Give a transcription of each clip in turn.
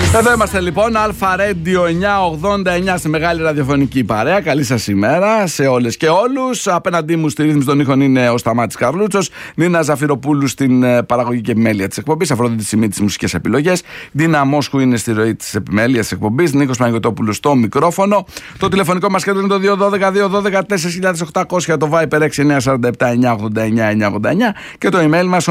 Εδώ είμαστε λοιπόν, Αλφα Radio 989 στη μεγάλη ραδιοφωνική παρέα. Καλή σας ημέρα σε όλες και όλους. Απέναντί μου στη ρύθμιση των ήχων είναι ο Σταμάτης Καρλούτσος, Νίνα Ζαφυροπούλου στην παραγωγή και επιμέλεια της εκπομπής, Αφροδίτη Σιμίτη στις μουσικές επιλογές, Ντίνα Μόσχου είναι στη ροή της επιμέλειας της εκπομπής, Νίκος Παναγιωτόπουλος στο μικρόφωνο. Το τηλεφωνικό μας κέντρο είναι το 212-212-4800, το Viper 6947-989-989 και το email μας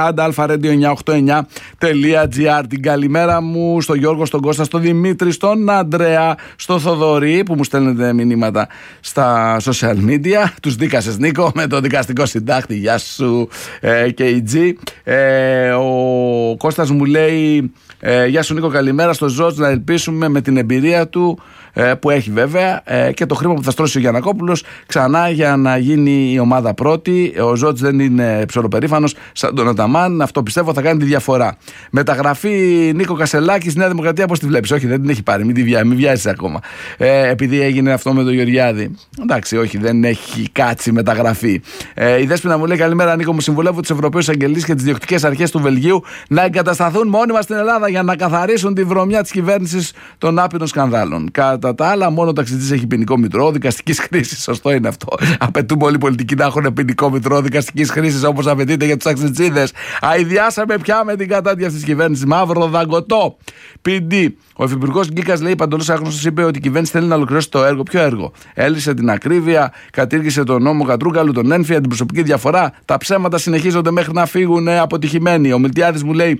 oneair@alpha-radio989.gr. Την καλημέρα μου στο Γιώργο, στον Κώστα, στον Δημήτρη, στον Αντρέα, στον Θοδωρή που μου στέλνετε μηνύματα στα social media. Τους δίκασες, Νίκο, με το δικαστικό συντάκτη. Γεια σου και η G. Ο Κώστας μου λέει γεια σου Νίκο, καλημέρα στο Ζόρτζ, να ελπίσουμε με την εμπειρία του που έχει βέβαια και το χρήμα που θα στρώσει ο Γιαννακόπουλος ξανά για να γίνει η ομάδα πρώτη. Ο Ζόρτζ δεν είναι ψωροπερήφανος σαν τον Αταμάν, αυτό πιστεύω θα κάνει τη διαφορά. Μεταγραφή Νίκο Κασελάκης, Νέα Δημοκρατία, πώς τη βλέπεις? Όχι, δεν την έχει πάρει, μην βιάζεις ακόμα. Επειδή έγινε αυτό με τον Γεωργιάδη. Εντάξει, όχι, δεν έχει κάτσει μεταγραφή. Η Δέσποινα μου λέει καλημέρα Νίκο, μου συμβουλεύω τους Ευρωπαίους Αγγελείς και τις διοκτικές αρχές του Βελγίου να εγκατασταθούν μόνιμα στην Ελλάδα για να καθαρίσουν τη βρωμιά της κυβέρνησης των άπειρων σκανδάλων. Κατά τα άλλα, μόνο ο ταξιτζής έχει ποινικό μητρό δικαστικής χρήσης. Σωστό είναι αυτό. Απαιτούμε όλοι οι πολιτικοί να έχουν ποινικό μητρό δικαστικής χρήσης όπως απαιτείται για τους ταξιτζίδες. Αηδιάσαμε πια με την κατάδια αυτής της κυβέρνησης. Μαύρο δαγκωτό. PD. Ο Υφυπουργός Γκίκας λέει: Παντελώς Άγνωστος είπε ότι η κυβέρνηση θέλει να ολοκληρώσει το έργο. Ποιο έργο? Έλυσε την ακρίβεια, κατήργησε τον νόμο Κατρούγκαλου, τον ένφια, την προσωπική διαφορά. Τα ψέματα συνεχίζονται μέχρι να φύγουν αποτυχημένοι. Ο Μιλτιάδης μου λέει.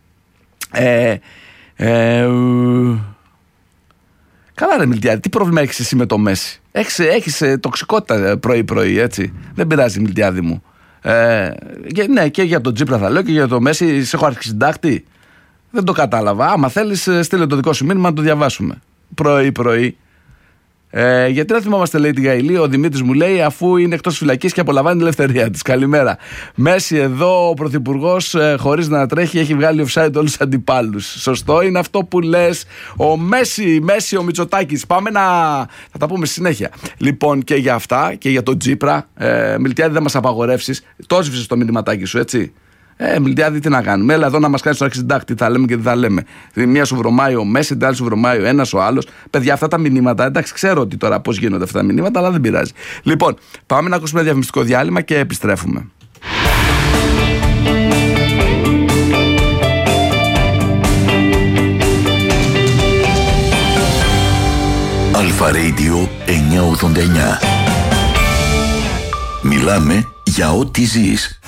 Καλά ρε Μιλτιάδη, τι πρόβλημα έχεις εσύ με το Μέση? Έχεις τοξικότητα πρωί-πρωί, έτσι. Δεν πειράζει Μιλτιάδη μου. Ναι, και για τον Τζίπρα θα λέω και για το Μέση. Σε έχω αρχισυντάκτη. Δεν το κατάλαβα. Άμα θέλεις στείλε το δικό σου μήνυμα να το διαβάσουμε πρωί-πρωί. Γιατί να θυμόμαστε, λέει, την Γαηλή, ο Δημήτρης μου λέει, αφού είναι εκτός φυλακής και απολαμβάνει την ελευθερία της. Καλημέρα. Μέση εδώ, ο πρωθυπουργός χωρίς να τρέχει έχει βγάλει offside όλους τους αντιπάλους. Σωστό είναι αυτό που λες. Ο Μέση, ο Μητσοτάκης. Πάμε θα τα πούμε στη συνέχεια. Λοιπόν, και για αυτά και για τον Τζίπρα, Μιλτιάδη, δεν μας απαγορεύσεις. Το έσβησες το μηνυματάκι σου, έτσι. Μιλτιάδη, τι να κάνουμε? Έλα εδώ να μας κάνεις το αρχισυντάκτη. Τι θα λέμε και τι θα λέμε. Μία σου βρωμάει ο Μέση, την άλλη σου βρωμάει ο ένας, ο άλλος. Παιδιά, αυτά τα μηνύματα, εντάξει, ξέρω ότι τώρα πώς γίνονται αυτά τα μηνύματα, αλλά δεν πειράζει. Λοιπόν, πάμε να ακούσουμε διαφημιστικό διάλειμμα και επιστρέφουμε. Αλφα Radio 989. Μιλάμε για ό,τι ζεις.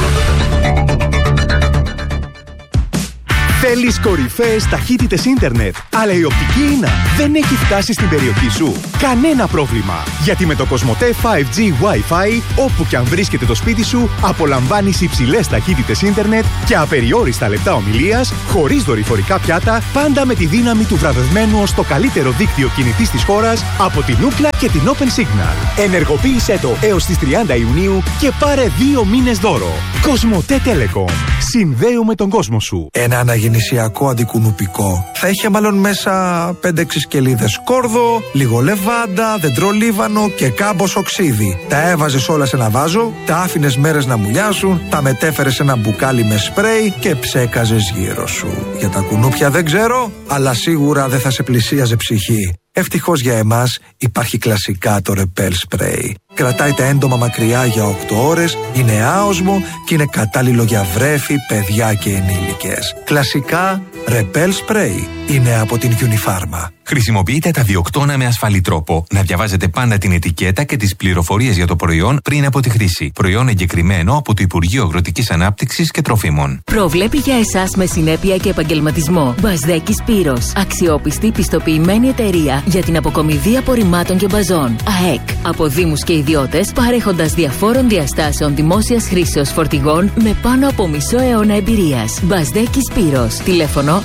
Θέλεις κορυφαίες ταχύτητες ίντερνετ, αλλά η οπτική ίνα δεν έχει φτάσει στην περιοχή σου? Κανένα πρόβλημα, γιατί με το Κοσμοτέ 5G Wi-Fi, όπου και αν βρίσκεται το σπίτι σου, απολαμβάνεις υψηλές ταχύτητες ίντερνετ και απεριόριστα λεπτά ομιλίας, χωρίς δορυφορικά πιάτα, πάντα με τη δύναμη του βραβευμένου ως το καλύτερο δίκτυο κινητής της χώρας από την Ookla και την Open Signal. Ενεργοποίησέ το έως τις 30 Ιουνίου και πάρε 2 μήνες δώρο. Κοσμοτέ Telecom. Συνδέουμε τον κόσμο σου. Ένα αναγεννησιακό αντικουνουπικό θα είχε μάλλον μέσα 5-6 σκελίδες σκόρδο, λίγο λεβάντα, δεντρολίβανο και κάμποσο ξύδι. Τα έβαζες όλα σε ένα βάζο, τα άφηνες μέρες να μουλιάσουν, τα μετέφερες σε ένα μπουκάλι με σπρέι και ψέκαζες γύρω σου. Για τα κουνούπια δεν ξέρω, αλλά σίγουρα δεν θα σε πλησίαζε ψυχή. Ευτυχώς για εμάς υπάρχει κλασικά το Repel Spray. Κρατάει τα έντομα μακριά για 8 ώρες, είναι άοσμο και είναι κατάλληλο για βρέφη, παιδιά και ενήλικες. Κλασικά Repel Spray είναι από την Unifarma. Χρησιμοποιείτε τα διοκτώνα με ασφαλή τρόπο. Να διαβάζετε πάντα την ετικέτα και τις πληροφορίες για το προϊόν πριν από τη χρήση. Προϊόν εγκεκριμένο από το Υπουργείο Αγροτικής Ανάπτυξης και Τροφίμων. Προβλέπει για εσάς με συνέπεια και επαγγελματισμό. Μπασδέκης Σπύρος. Αξιόπιστη πιστοποιημένη εταιρεία για την αποκομιδή απορριμμάτων και μπαζών. ΑΕΚ. Από δήμους και ιδιώτες, παρέχοντας διαφόρων διαστάσεων δημόσιας χρήσεως φορτηγών με πάνω από μισό αιώνα εμπειρίας. Μπασδέκης Σπύρος. Τηλέφωνο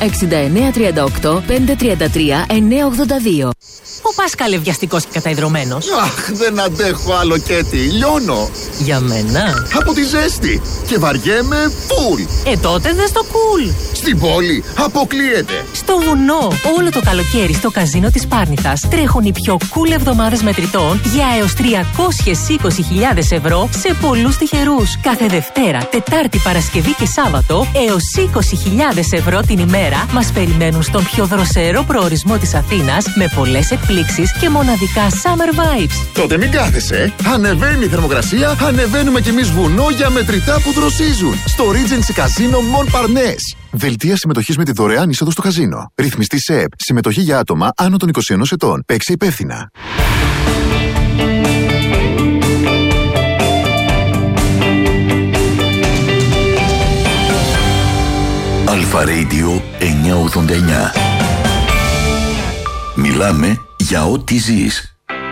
6938 533 982. Ο Πάσκαλε βιαστικός και καταϊδρωμένος. Αχ, δεν αντέχω άλλο Κέτι, λιώνω. Για μένα. Από τη ζέστη και βαριέμαι φουλ. Τότε δες το κουλ. Στην πόλη αποκλείεται. Στο βουνό, όλο το καλοκαίρι στο καζίνο της Πάρνηθας τρέχουν οι πιο cool εβδομάδες μετρητών για έως 320.000 ευρώ σε πολλούς τυχερούς. Κάθε Δευτέρα, Τετάρτη, Παρασκευή και Σάββατο έως 20.000 ευρώ την ημέρα μας περιμένουν στο τον πιο δροσερό προορισμό της Αθήνας με πολλές εκπλήξεις και μοναδικά summer vibes. Τότε μην κάθεσαι. Ανεβαίνει η θερμοκρασία, ανεβαίνουμε κι εμείς βουνό για μετρητά που δροσίζουν. Στο Regency Casino Montparnasse. Δελτία συμμετοχής με τη δωρεάν είσοδο στο καζίνο. Ρυθμιστή ΣΕΠ. Συμμετοχή για άτομα άνω των 21 ετών. Παίξε υπεύθυνα. Αλφα Radio 989. Μιλάμε για ό,τι ζεις.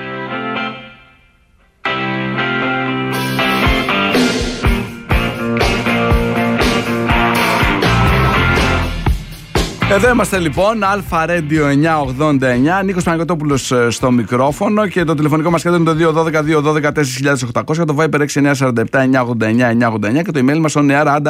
Εδώ είμαστε λοιπόν, Αλφα Radio 989, Νίκος Παναγιωτόπουλος στο μικρόφωνο και το τηλεφωνικό μας κέντρο είναι το 212-212-4800, το Viber 6947-989-989 και το email μας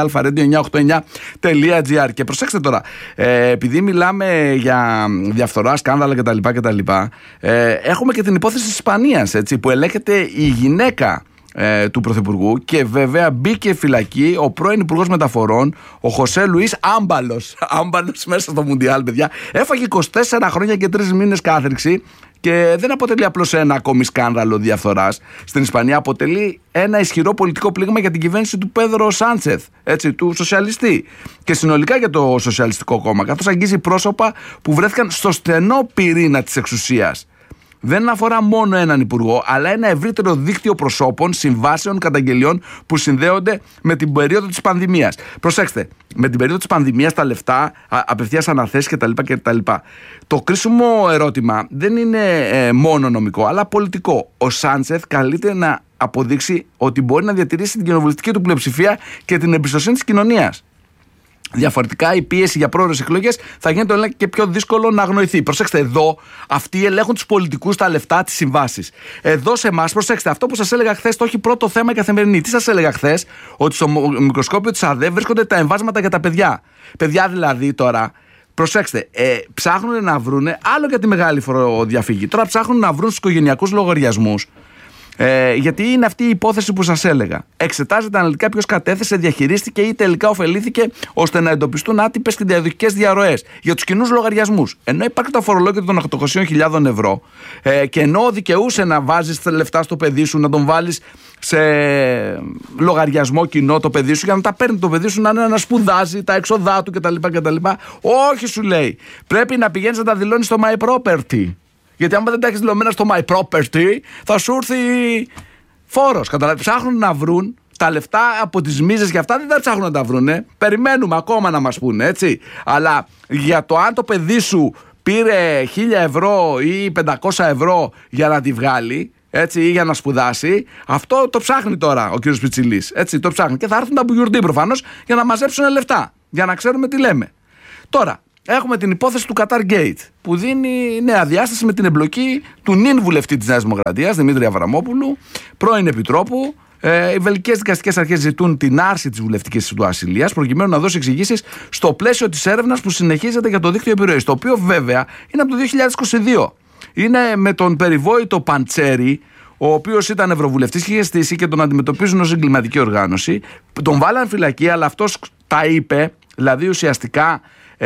oneair@alpha-radio989.gr. Και προσέξτε τώρα, επειδή μιλάμε για διαφθορά, σκάνδαλα κτλ. Έχουμε και την υπόθεση της Ισπανίας, έτσι, που ελέγχεται η γυναίκα του Πρωθυπουργού και βέβαια μπήκε φυλακή ο πρώην Υπουργός Μεταφορών, ο Χωσέ Λουίς Άμπαλος. Άμπαλος μέσα στο Μουντιάλ, παιδιά. Έφαγε 24 χρόνια και 3 μήνες κάθριξη και δεν αποτελεί απλώς ένα ακόμη σκάνδαλο διαφθοράς. Στην Ισπανία αποτελεί ένα ισχυρό πολιτικό πλήγμα για την κυβέρνηση του Πέδρο Σάντσεθ, έτσι, του σοσιαλιστή. Και συνολικά για το Σοσιαλιστικό Κόμμα, καθώς αγγίζει πρόσωπα που βρέθηκαν στο στενό πυρήνα της εξουσίας. Δεν αφορά μόνο έναν υπουργό, αλλά ένα ευρύτερο δίκτυο προσώπων, συμβάσεων, καταγγελιών που συνδέονται με την περίοδο της πανδημίας. Προσέξτε, με την περίοδο της πανδημίας τα λεφτά, απευθείας αναθέσεις κτλ. Το κρίσιμο ερώτημα δεν είναι μόνο νομικό, αλλά πολιτικό. Ο Σάντσεθ καλείται να αποδείξει ότι μπορεί να διατηρήσει την κοινοβουλευτική του πλειοψηφία και την εμπιστοσύνη της κοινωνίας. Διαφορετικά η πίεση για πρόορες εκλογές θα γίνει το και πιο δύσκολο να αγνοηθεί. Προσέξτε, εδώ αυτοί ελέγχουν τους πολιτικούς, τα λεφτά, τις συμβάσεις. Εδώ σε εμάς, προσέξτε, αυτό που σας έλεγα χθες, το έχει πρώτο θέμα καθημερινή. Τι σας έλεγα χθες, ότι στο μικροσκόπιο της ΑΔΕ βρίσκονται τα εμβάσματα για τα παιδιά. Παιδιά δηλαδή τώρα. Προσέξτε, ψάχνουν να βρουν άλλο για τη μεγάλη φοροδιαφυγή. Τώρα ψάχνουν να βρουν στους οικογενειακούς λογαριασμούς. Γιατί είναι αυτή η υπόθεση που σας έλεγα. Εξετάζεται αναλυτικά ποιος κατέθεσε, διαχειρίστηκε ή τελικά ωφελήθηκε ώστε να εντοπιστούν άτυπες και διαδοχικές διαρροές για τους κοινούς λογαριασμούς. Ενώ υπάρχει το αφορολόγιο των 800.000 ευρώ και ενώ δικαιούσε να βάζεις λεφτά στο παιδί σου, να τον βάλεις σε λογαριασμό κοινό το παιδί σου για να τα παίρνει το παιδί σου, να σπουδάζει τα έξοδά του κτλ. Όχι, σου λέει. Πρέπει να πηγαίνεις να τα δηλώνεις στο My Property. Γιατί άμα δεν τα έχεις δηλωμένα στο My Property, θα σου έρθει φόρος. Καταλάβετε, ψάχνουν να βρουν τα λεφτά από τις μίζες και αυτά, δεν τα ψάχνουν να τα βρουνε. Περιμένουμε ακόμα να μας πούνε, έτσι. Αλλά για το αν το παιδί σου πήρε 1.000 ευρώ ή 500 ευρώ για να τη βγάλει, έτσι, ή για να σπουδάσει, αυτό το ψάχνει τώρα ο κύριος Πιτσιλής. Έτσι, το ψάχνει. Και θα έρθουν τα μπουγιουρντή προφανώς για να μαζέψουν λεφτά. Για να ξέρουμε τι λέμε. Τώρα. Έχουμε την υπόθεση του Qatar Gate που δίνει νέα διάσταση με την εμπλοκή του νυν βουλευτή της Νέας Δημοκρατίας, Δημήτρη Αβραμόπουλου, πρώην επιτρόπου. Οι βελγικές δικαστικές αρχές ζητούν την άρση της βουλευτικής του ασυλίας προκειμένου να δώσει εξηγήσεις στο πλαίσιο της έρευνας που συνεχίζεται για το δίκτυο επιρροής, το οποίο βέβαια είναι από το 2022. Είναι με τον περιβόητο Παντσέρη, ο οποίος ήταν ευρωβουλευτής και είχε στήσει και τον αντιμετωπίζουν ως εγκληματική οργάνωση. Τον βάλαν φυλακή, αλλά αυτός τα είπε, δηλαδή ουσιαστικά.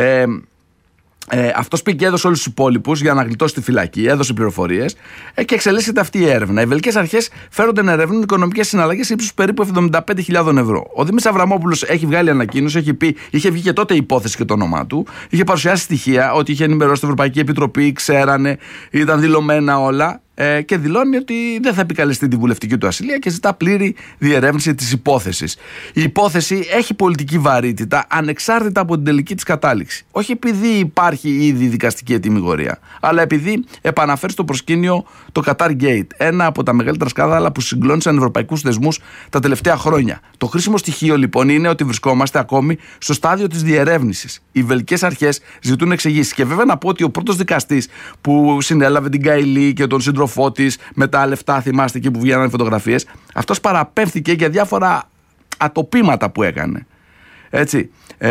Αυτός πήγε και έδωσε όλους τους υπόλοιπους για να γλιτώσει τη φυλακή, έδωσε πληροφορίες και εξελίσσεται αυτή η έρευνα. Οι βελγικές αρχές φέρονται να ερευνούν οικονομικές συναλλαγές ύψους περίπου 75.000 ευρώ. Ο Δημήτρης Αβραμόπουλος έχει βγάλει ανακοίνωση, έχει πει, είχε βγει και τότε η υπόθεση και το όνομά του, είχε παρουσιάσει στοιχεία ότι είχε ενημερώσει την Ευρωπαϊκή Επιτροπή, ξέρανε, ήταν δηλωμένα όλα. Και δηλώνει ότι δεν θα επικαλεστεί τη βουλευτική του ασυλία και ζητά πλήρη διερεύνηση της υπόθεσης. Η υπόθεση έχει πολιτική βαρύτητα ανεξάρτητα από την τελική της κατάληξη. Όχι επειδή υπάρχει ήδη δικαστική ετυμηγορία, αλλά επειδή επαναφέρει στο προσκήνιο το Qatar Gate, ένα από τα μεγαλύτερα σκάνδαλα που συγκλώνησαν ευρωπαϊκούς θεσμούς τα τελευταία χρόνια. Το χρήσιμο στοιχείο λοιπόν είναι ότι βρισκόμαστε ακόμη στο στάδιο της διερεύνησης. Οι βελγικές αρχές ζητούν εξηγήσεις. Και βέβαια να πω ότι ο πρώτος δικαστής που συνέλαβε την Καηλή και τον σύντροφό της με τα λεφτά, θυμάστε εκεί που βγαίνανε φωτογραφίες, αυτός παραπέμφθηκε για διάφορα ατοπήματα που έκανε. Έτσι.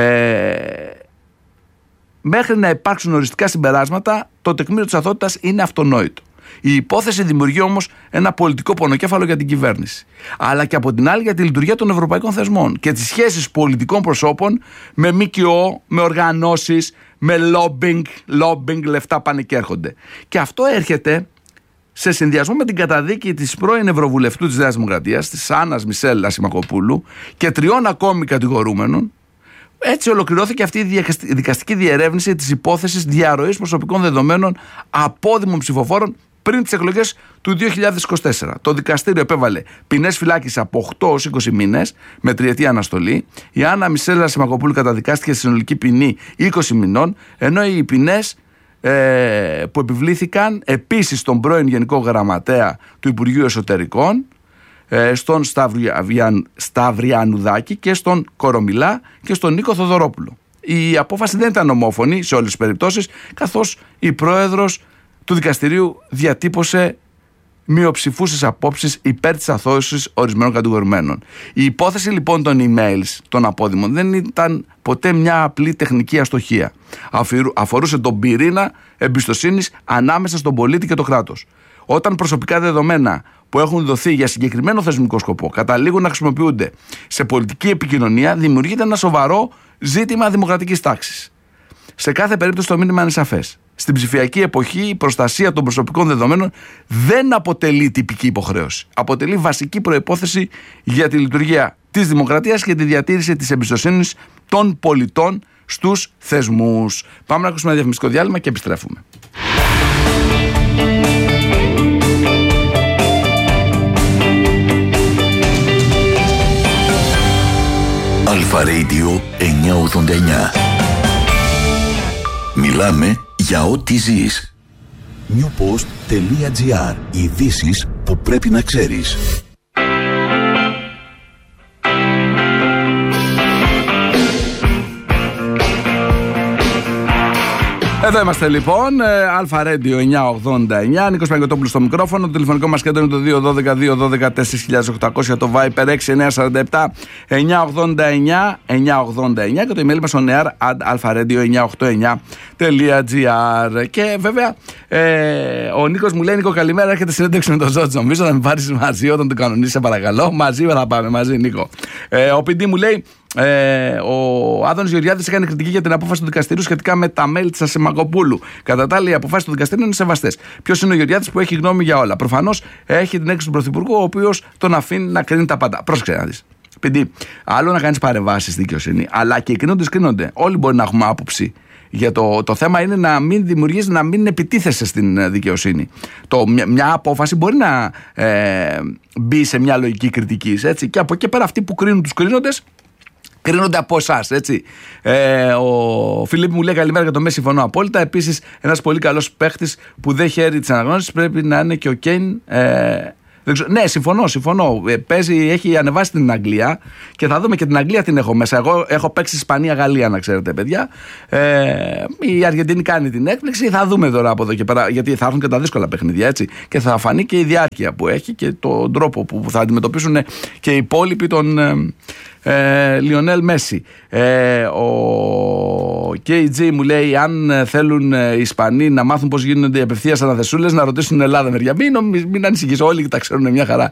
Μέχρι να υπάρξουν οριστικά συμπεράσματα, το τεκμήριο της αθωότητας είναι αυτονόητο. Η υπόθεση δημιουργεί όμως ένα πολιτικό πονοκέφαλο για την κυβέρνηση. Αλλά και από την άλλη για τη λειτουργία των ευρωπαϊκών θεσμών και τις σχέσεις πολιτικών προσώπων με ΜΚΟ, με οργανώσεις, με lobbying, λεφτά πάνε και έρχονται. Και αυτό έρχεται σε συνδυασμό με την καταδίκη της πρώην Ευρωβουλευτού της Νέας Δημοκρατίας, της Άννας Μισελ Ασημακοπούλου και 3 ακόμη κατηγορούμενων. Έτσι ολοκληρώθηκε αυτή η δικαστική διερεύνηση της υπόθεσης διαρροής προσωπικών δεδομένων απόδημων ψηφοφόρων πριν τις εκλογές του 2024. Το δικαστήριο επέβαλε ποινές φυλάκισης από 8 ως 20 μήνες με 3ετή αναστολή. Η Άννα Μισελ Ασημακοπούλου καταδικάστηκε στη συνολική ποινή 20 μηνών, ενώ οι ποινές που επιβλήθηκαν επίσης στον πρώην Γενικό Γραμματέα του Υπουργείου Εσωτερικών, στον Σταυριανουδάκη και στον Κορομιλά και στον Νίκο Θοδωρόπουλο. Η απόφαση δεν ήταν ομόφωνη σε όλες τις περιπτώσεις, καθώς η πρόεδρος του δικαστηρίου διατύπωσε μειοψηφούσες απόψεις υπέρ της αθώωσης ορισμένων κατηγορουμένων. Η υπόθεση λοιπόν των emails των απόδημων δεν ήταν ποτέ μια απλή τεχνική αστοχία. Αφορούσε τον πυρήνα εμπιστοσύνης ανάμεσα στον πολίτη και το κράτος. Όταν προσωπικά δεδομένα που έχουν δοθεί για συγκεκριμένο θεσμικό σκοπό καταλήγουν να χρησιμοποιούνται σε πολιτική επικοινωνία, δημιουργείται ένα σοβαρό ζήτημα δημοκρατικής τάξης. Σε κάθε περίπτωση το μήνυμα είναι σαφές. Στην ψηφιακή εποχή η προστασία των προσωπικών δεδομένων δεν αποτελεί τυπική υποχρέωση. Αποτελεί βασική προϋπόθεση για τη λειτουργία της δημοκρατίας και τη διατήρηση της εμπιστοσύνης των πολιτών στους θεσμούς. Πάμε να ακούσουμε ένα διαφημιστικό διάλειμμα και επιστρέφουμε. Αλφα Radio 989. Μιλάμε για ό,τι ζεις. Newpost.gr. Ειδήσεις που πρέπει να ξέρεις. Εδώ είμαστε λοιπόν, Αλφα Radio 989, Νίκος Παγκοτόπουλος στο μικρόφωνο, το τηλεφωνικό μας κέντρο είναι το 212-212-4800, το Viper 6947-989-989 και το email μας on air alpha-radio989.gr. Και βέβαια ο Νίκος μου λέει: Νίκο, καλημέρα, έρχεται συνέντευξη με τον Ζότζο. Νομίζω θα με πάρεις μαζί όταν το κανονίσεις, σε παρακαλώ. Μαζί θα πάμε, μαζί, Νίκο. Ο PD μου λέει: ο Άδωνης Γεωργιάδης έκανε κριτική για την απόφαση του δικαστηρίου σχετικά με τα mail της Ασημακοπούλου. Κατά τα άλλα, οι αποφάσεις του δικαστηρίου είναι σεβαστές. Ποιος είναι ο Γεωργιάδης που έχει γνώμη για όλα? Προφανώς έχει την έκθεση του Πρωθυπουργού, ο οποίος τον αφήνει να κρίνει τα πάντα. Πρόσεξε να δεις. Επειδή άλλο να κάνεις παρεμβάσεις στη δικαιοσύνη, αλλά και οι κρίνοντες κρίνονται. Όλοι μπορεί να έχουμε άποψη. Για το θέμα είναι να μην δημιουργείς, να μην επιτίθεσαι στην δικαιοσύνη. Μια απόφαση μπορεί να μπει σε μια λογική κριτικής. Έτσι, και από εκεί πέρα αυτοί που κρίνουν τους κρίνοντες κρίνονται από εσάς, έτσι. Ο Φιλίπ μου λέει: καλημέρα, για το Μέση συμφωνώ απόλυτα. Επίσης, ένας πολύ καλός παίχτης που δεν χαίρει της αναγνώρισης πρέπει να είναι και ο Κέιν. Ναι, συμφωνώ. Παίζει, έχει ανεβάσει την Αγγλία και θα δούμε και την Αγγλία την έχω μέσα. Εγώ έχω παίξει Ισπανία-Γαλλία, να ξέρετε, παιδιά. Η Αργεντινή κάνει την έκπληξη. Θα δούμε τώρα από εδώ και πέρα, γιατί θα έρθουν και τα δύσκολα παιχνίδια, έτσι. Και θα φανεί και η διάρκεια που έχει και τον τρόπο που θα αντιμετωπίσουν και οι υπόλοιποι τον Λιονέλ Μέση. Ο KG μου λέει: αν θέλουν οι Ισπανοί να μάθουν πώς γίνονται οι απευθείας αναθεσούλες, να ρωτήσουν την Ελλάδα μεριά. Μην ανησυχείς, όλοι τα ξέρουν μια χαρά.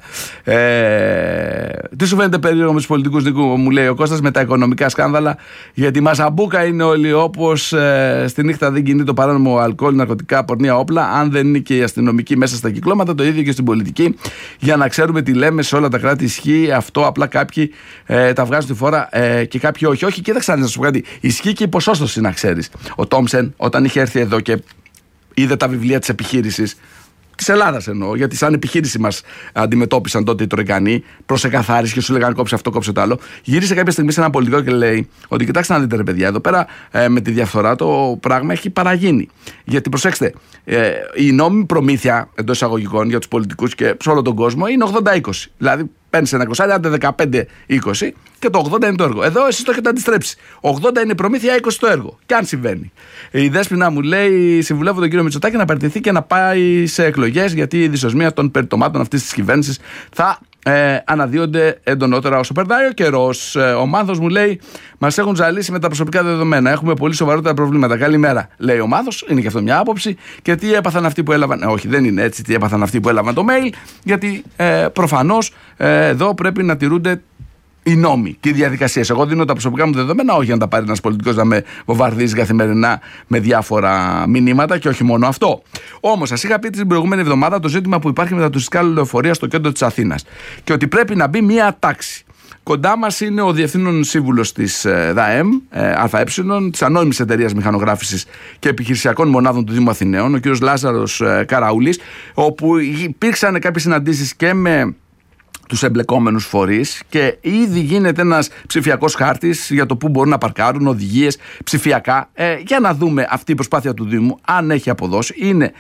Τι σου φαίνεται περίεργο με τους πολιτικούς, Νίκου, μου λέει ο Κώστας, με τα οικονομικά σκάνδαλα? Γιατί μασαμπούκα είναι όλοι, όπως στη νύχτα δεν κινεί το παράνομο αλκοόλ, ναρκωτικά, πορνεία, όπλα. Αν δεν είναι και οι αστυνομικοί μέσα στα κυκλώματα, το ίδιο και στην πολιτική. Για να ξέρουμε τι λέμε, σε όλα τα κράτη ισχύει αυτό. Απλά κάποιοι τα βγάζουν τη φόρα και κάποιοι όχι. Όχι, κοίταξε να σου πω κάτι. Ισχύει και η ποσόστοση, να ξέρεις. Ο Τόμσεν, όταν είχε έρθει εδώ και είδε τα βιβλία της επιχείρησης, της Ελλάδας εννοώ, γιατί σαν επιχείρηση μας αντιμετώπισαν τότε οι Τροικανοί, προς εκαθάριση και σου λέγανε κόψε αυτό, κόψε το άλλο. Γύρισε κάποια στιγμή σε ένα πολιτικό και λέει ότι κοιτάξτε να δείτε, ρε παιδιά, εδώ πέρα με τη διαφθορά το πράγμα έχει παραγίνει. Γιατί προσέξτε, η νόμιμη προμήθεια εντός εισαγωγικών για τους πολιτικούς και σε όλο τον κόσμο είναι 80-20. Δηλαδή παίρνεις ένα 20, άντε 15-20 και το 80 είναι το έργο. Εδώ εσείς το έχετε αντιστρέψει. 80 είναι η προμήθεια, 20 το έργο. Και αν συμβαίνει. Η Δέσποινα μου λέει: συμβουλεύω τον κύριο Μητσοτάκη να παραιτηθεί και να πάει σε εκλογές, γιατί η δυσοσμία των περιτομάτων αυτής της κυβέρνησης θα αναδύονται εντονότερα όσο περνάει ο καιρός. Ο Μάνθος μου λέει: μας έχουν ζαλίσει με τα προσωπικά δεδομένα. Έχουμε πολύ σοβαρότερα προβλήματα. Καλημέρα, λέει ο Μάνθος. Είναι και αυτό μια άποψη. Και τι έπαθαν αυτοί που έλαβαν. Όχι, δεν είναι έτσι. Τι έπαθαν αυτοί που έλαβαν το mail. Γιατί προφανώς εδώ πρέπει να τηρούνται οι νόμοι και οι διαδικασίες. Εγώ δίνω τα προσωπικά μου δεδομένα, όχι να τα πάρει ένας πολιτικός να με βομβαρδίζει καθημερινά με διάφορα μηνύματα και όχι μόνο αυτό. Όμως, σας είχα πει την προηγούμενη εβδομάδα το ζήτημα που υπάρχει με τα τουριστικά λεωφορεία στο κέντρο της Αθήνας και ότι πρέπει να μπει μια τάξη. Κοντά μας είναι ο Διευθύνων Σύμβουλος της ΔΑΕΜ, ΑΕ, της Ανώνυμης Εταιρείας Μηχανογράφησης και Επιχειρησιακών Μονάδων του Δήμου Αθηναίων, ο κ. Λάζαρος Καραούλης, όπου υπήρξαν κάποιες συναντήσεις και με τους εμπλεκόμενους φορείς και ήδη γίνεται ένας ψηφιακός χάρτης για το πού μπορούν να παρκάρουν, οδηγίες ψηφιακά, για να δούμε αυτή η προσπάθεια του Δήμου αν έχει αποδώσει. Είναι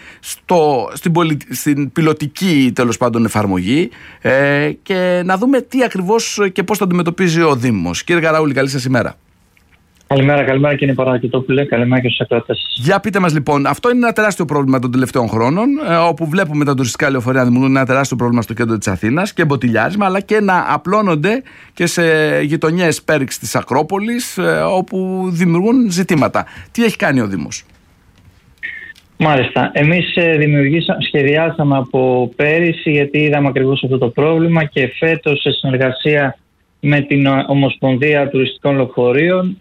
στην πιλωτική τέλος πάντων εφαρμογή και να δούμε τι ακριβώς και πώς το αντιμετωπίζει ο Δήμος. Κύριε Καραούλη, καλή σας ημέρα. Καλημέρα κύριε Παρακητόπουλε, καλημέρα και στους ακροατές. Για πείτε μας λοιπόν, αυτό είναι ένα τεράστιο πρόβλημα των τελευταίων χρόνων, όπου βλέπουμε τα τουριστικά λεωφορεία να δημιουργούν ένα τεράστιο πρόβλημα στο κέντρο της Αθήνας και μποτιλιάρισμα, αλλά και να απλώνονται και σε γειτονιές Πέριξ της Ακρόπολης, όπου δημιουργούν ζητήματα. Τι έχει κάνει ο Δήμος? Μάλιστα, εμείς σχεδιάσαμε από πέρυσι, γιατί είδαμε ακριβώς αυτό το πρόβλημα, και φέτος σε συνεργασία με την Ομοσπονδία Τουριστικών Λεωφορείων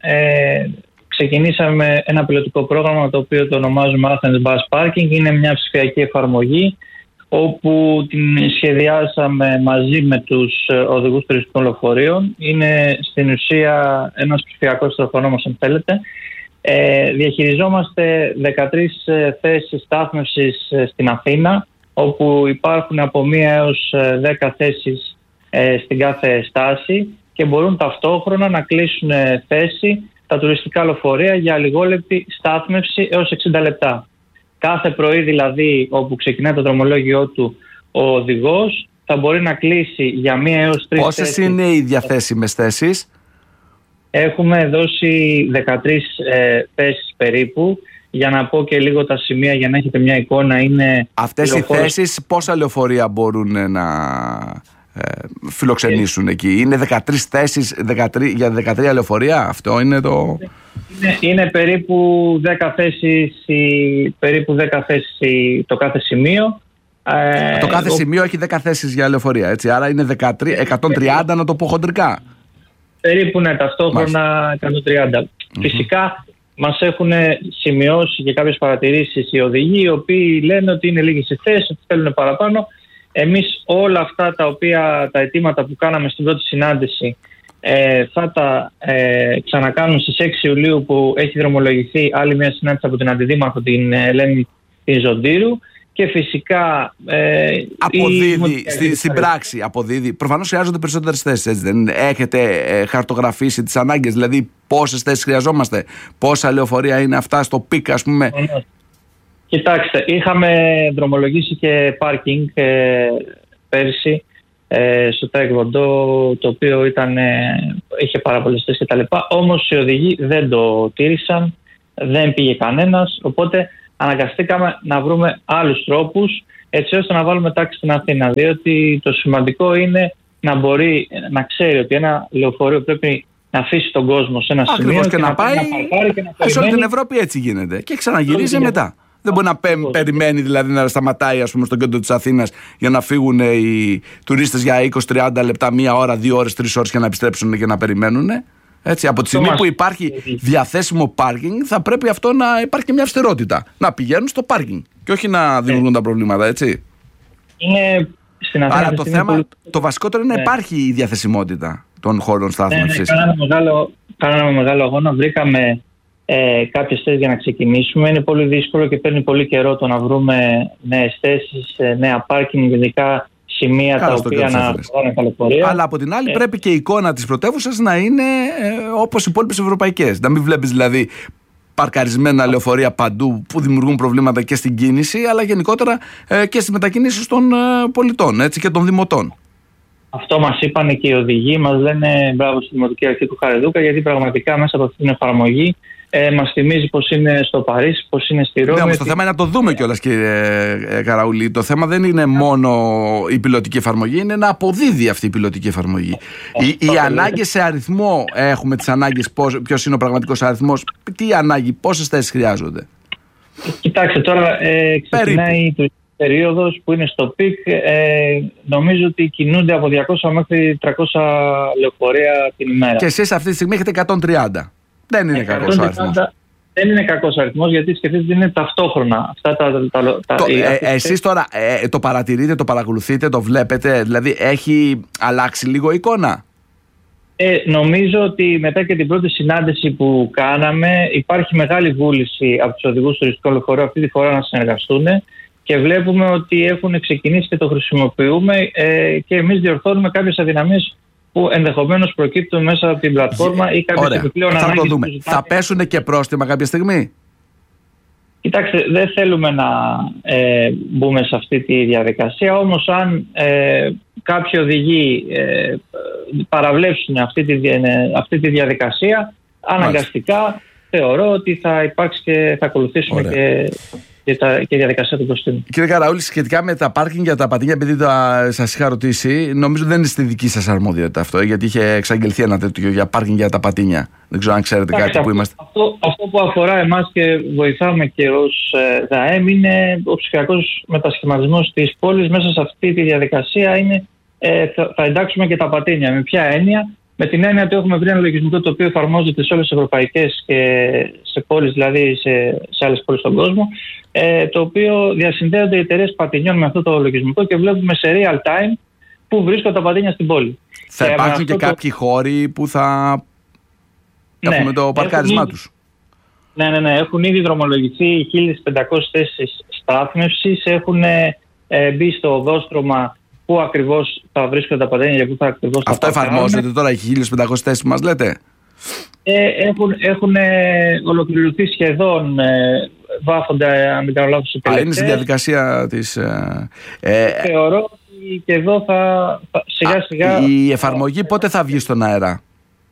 ξεκινήσαμε ένα πιλωτικό πρόγραμμα το οποίο το ονομάζουμε Athens Bus Parking. Είναι μια ψηφιακή εφαρμογή όπου την σχεδιάσαμε μαζί με τους οδηγούς τουριστικών λεωφορείων. Είναι στην ουσία ένας ψηφιακός τροχονόμος, αν θέλετε. Διαχειριζόμαστε 13 θέσεις στάθμευσης στην Αθήνα, όπου υπάρχουν από 1 έως 10 θέσεις στην κάθε στάση και μπορούν ταυτόχρονα να κλείσουν θέση τα τουριστικά λεωφορεία για λιγόλεπτη στάθμευση έως 60 λεπτά. Κάθε πρωί δηλαδή, όπου ξεκινάει το δρομολόγιο του ο οδηγός, θα μπορεί να κλείσει για 1 έως 3 Πόσες θέσεις. Είναι οι διαθέσιμες θέσεις? Έχουμε δώσει 13 θέσεις περίπου. Για να πω και λίγο τα σημεία για να έχετε μια εικόνα, είναι... Αυτές οι θέσεις πόσα λεωφορεία μπορούν να φιλοξενήσουν εκεί? Είναι 13 θέσεις για 13 λεωφορεία? Αυτό είναι το... Είναι περίπου 10 θέσεις, το κάθε σημείο. Το κάθε σημείο έχει 10 θέσεις για λεωφορεία, έτσι. Άρα είναι 130 να το πω χοντρικά. Περίπου, ναι, ταυτόχρονα 130. Φυσικά μας έχουν σημειώσει και κάποιες παρατηρήσεις οι οδηγοί, οι οποίοι λένε ότι είναι λίγες οι θέσεις, ότι θέλουν παραπάνω. Εμείς όλα αυτά τα αιτήματα που κάναμε στην πρώτη συνάντηση θα τα ξανακάνουμε στις 6 Ιουλίου, που έχει δρομολογηθεί άλλη μια συνάντηση από την Αντιδήμαρχο, την Ελένη την Ζοντήρου, και φυσικά αποδίδει στην πράξη. Προφανώς χρειάζονται περισσότερες θέσεις, έτσι δεν είναι? Έχετε χαρτογραφήσει τις ανάγκες, δηλαδή πόσες θέσεις χρειαζόμαστε, πόσα λεωφορεία είναι αυτά στο πικ, ας πούμε? Κοιτάξτε, είχαμε δρομολογήσει και πάρκινγκ πέρυσι στο Τέκβοντο, το οποίο είχε πάρα πολλές θέσεις κτλ. Όμως οι οδηγοί δεν το τήρησαν, δεν πήγε κανένας, οπότε αναγκαστήκαμε να βρούμε άλλους τρόπους έτσι ώστε να βάλουμε τάξη στην Αθήνα. Διότι το σημαντικό είναι να μπορεί να ξέρει ότι ένα λεωφορείο πρέπει να αφήσει τον κόσμο σε ένα σημείο και να πάει. Σε όλη την Ευρώπη έτσι γίνεται. Και ξαναγυρίζει μετά. Δεν μπορεί να περιμένει, δηλαδή να σταματάει, ας πούμε, στο κέντρο της Αθήνας για να φύγουν οι τουρίστες για 20-30 λεπτά, 1 ώρα, 2 ώρες, 3 ώρες και να επιστρέψουν και να περιμένουν. Έτσι, από τη στιγμή που υπάρχει διαθέσιμο πάρκινγκ, θα πρέπει αυτό να υπάρχει και μια αυστηρότητα. Να πηγαίνουν στο πάρκινγκ και όχι να δημιουργούν τα προβλήματα, έτσι. Είναι στην Αθήνα. Άρα το θέμα, το βασικότερο είναι να υπάρχει η διαθεσιμότητα των χώρων στάθμευσης. Κάναμε μεγάλο αγώνα, βρήκαμε κάποιες θέσεις για να ξεκινήσουμε. Είναι πολύ δύσκολο και παίρνει πολύ καιρό το να βρούμε νέες θέσεις, νέα πάρκινγκ, ειδικά σημεία τα οποία να προβάλλουν τα λεωφορεία. Αλλά από την άλλη πρέπει και η εικόνα της πρωτεύουσας να είναι όπως οι υπόλοιπες ευρωπαϊκές. Να μην βλέπεις δηλαδή παρκαρισμένα λεωφορεία παντού που δημιουργούν προβλήματα και στην κίνηση, αλλά γενικότερα και στις μετακινήσεις των πολιτών, έτσι, και των δημοτών. Αυτό μας είπαν και οι οδηγοί, μας λένε μπράβο στη Δημοτική Αρχή του Χαριδούκα, γιατί πραγματικά μέσα από αυτή την εφαρμογή μας θυμίζει πως είναι στο Παρίσι, πως είναι στη Ρώμη. Ναι, το θέμα είναι να το δούμε κιόλας, κύριε Καραούλη. Το θέμα δεν είναι μόνο η πιλωτική εφαρμογή, είναι να αποδίδει αυτή η πιλωτική εφαρμογή. Οι ανάγκες σε αριθμό, έχουμε τις ανάγκες, ποιος είναι ο πραγματικός αριθμός, τι ανάγκη, πόσες θέσεις χρειάζονται? Κοιτάξτε, τώρα ξεκινάει το περίοδος που είναι στο πικ, νομίζω ότι κινούνται από 200 μέχρι 300 λεωφορεία την ημέρα. Και εσείς αυτή τη στιγμή έχετε 130. Δεν είναι κακός ο αριθμός. Δεν είναι κακός αριθμός, γιατί σκεφτείτε ότι είναι ταυτόχρονα αυτά εσείς τώρα το παρατηρείτε, το παρακολουθείτε, το βλέπετε, δηλαδή έχει αλλάξει λίγο η εικόνα? Νομίζω ότι μετά και την πρώτη συνάντηση που κάναμε υπάρχει μεγάλη βούληση από τους οδηγούς τουριστικών λεωφορείων αυτή τη φορά να συνεργαστούν και βλέπουμε ότι έχουν ξεκινήσει και το χρησιμοποιούμε και εμείς διορθώνουμε κάποιες αδυναμίες που ενδεχομένως προκύπτουν μέσα από την πλατφόρμα ή κάποιες επιπλέον ανάγκες. Θα πέσουν και πρόστιμα κάποια στιγμή? Κοιτάξτε, δεν θέλουμε να μπούμε σε αυτή τη διαδικασία, όμως αν κάποιοι οδηγοί παραβλέψουν αυτή τη διαδικασία, αναγκαστικά θεωρώ ότι θα υπάρξει και θα ακολουθήσουμε και διαδικασία του προστίμου. Κύριε Καραούλη, σχετικά με τα πάρκινγκ για τα πατίνια, επειδή σας είχα ρωτήσει, νομίζω δεν είναι στη δική σας αρμοδιότητα αυτό, γιατί είχε εξαγγελθεί ένα τέτοιο για πάρκινγκ για τα πατίνια. Δεν ξέρω αν ξέρετε κάτι που είμαστε. Αυτό που αφορά εμάς και βοηθάμε και ως ΔΑΕΜ είναι ο ψηφιακός μετασχηματισμός της πόλης. Μέσα σε αυτή τη διαδικασία θα εντάξουμε και τα πατίνια. Με ποια έννοια? Με την έννοια ότι έχουμε βρει ένα λογισμικό το οποίο εφαρμόζεται σε όλες τις ευρωπαϊκές και σε πόλεις, δηλαδή σε άλλες πόλεις στον κόσμο, το οποίο διασυνδέονται οι εταιρείες πατινιών με αυτό το λογισμικό και βλέπουμε σε real time που βρίσκονται τα πατίνια στην πόλη. Θα υπάρχουν και κάποιοι χώροι που θα έχουμε το παρκάρισμά τους. Ναι. Έχουν ήδη δρομολογηθεί 1.500 θέσεις στάθμευσης, έχουν μπει στο οδόστρωμα πού ακριβώς θα βρίσκονται τα πατίνια και πού θα ακριβώς αυτό εφαρμόζεται τώρα, οι 1.500 θέσεις που μας λέτε? Έχουν ολοκληρωθεί σχεδόν, βάφονται, αν δεν κάνω λάθος, οι τελευταίες. Είναι στη διαδικασία της... Θεωρώ ότι και εδώ θα σιγά σιγά... Η εφαρμογή πότε θα βγει στον αέρα?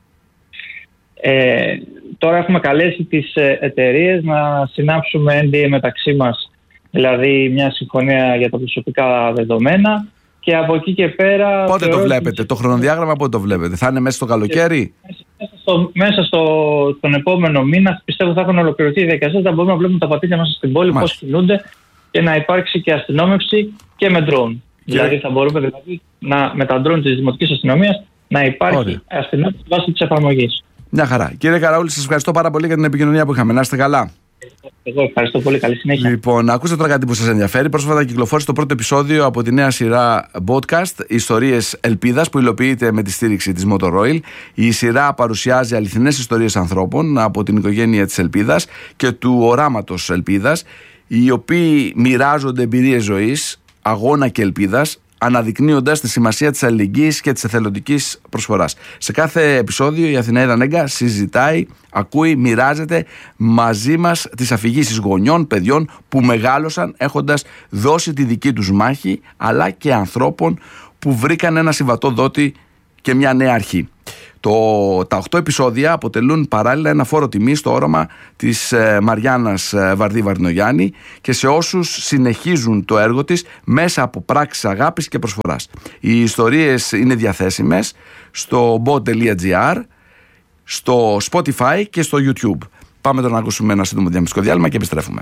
Τώρα έχουμε καλέσει τις εταιρείες να συνάψουμε NDA μεταξύ μας, δηλαδή μια συμφωνία για τα προσωπικά δεδομένα, και από εκεί και πέρα... Πότε το βλέπετε, το χρονοδιάγραμμα πότε το βλέπετε? Θα είναι μέσα στο καλοκαίρι? Μέσα στον επόμενο μήνα πιστεύω θα έχουν ολοκληρωθεί οι διαδικασίες, θα μπορούμε να βλέπουμε τα πατίνια μέσα στην πόλη, πώς κινούνται, και να υπάρξει και αστυνόμευση και με drone. Δηλαδή θα μπορούμε με τα drone της Δημοτικής Αστυνομίας να υπάρχει αστυνόμευση βάσει της εφαρμογής. Μια χαρά. Κύριε Καραούλη, σας ευχαριστώ πάρα πολύ για την επικοινωνία που είχαμε. Να είστε καλά. Εγώ ευχαριστώ πολύ. Καλή συνέχεια. Λοιπόν, ακούστε τώρα κάτι που σας ενδιαφέρει. Πρόσφατα κυκλοφόρησε το πρώτο επεισόδιο από τη νέα σειρά podcast Ιστορίες Ελπίδας, που υλοποιείται με τη στήριξη της Motor Oil. Η σειρά παρουσιάζει αληθινές ιστορίες ανθρώπων από την οικογένεια της Ελπίδας και του οράματος Ελπίδας, οι οποίοι μοιράζονται εμπειρίες ζωής, αγώνα και ελπίδας, αναδεικνύοντας τη σημασία της αλληλεγγύης και της εθελοντικής προσφοράς. Σε κάθε επεισόδιο η Αθηναίδα Νέγκα συζητάει, ακούει, μοιράζεται μαζί μας τις αφηγήσεις γονιών, παιδιών που μεγάλωσαν έχοντας δώσει τη δική τους μάχη, αλλά και ανθρώπων που βρήκαν ένα συμβατό δότη και μια νέα αρχή. Τα 8 επεισόδια αποτελούν παράλληλα ένα φόρο τιμή στο όραμα της Μαριάννας Βαρδί Βαρδινογιάννη και σε όσους συνεχίζουν το έργο της μέσα από πράξεις αγάπης και προσφοράς. Οι ιστορίες είναι διαθέσιμες στο bot.gr, στο Spotify και στο YouTube. Πάμε τώρα να ακούσουμε ένα σύντομο διαμιστικό διάλειμμα και επιστρέφουμε.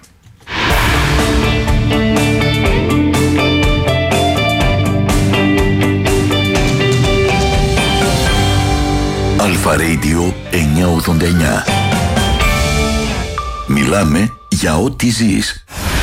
Αλφα Radio 989. Μιλάμε για ό,τι ζεις.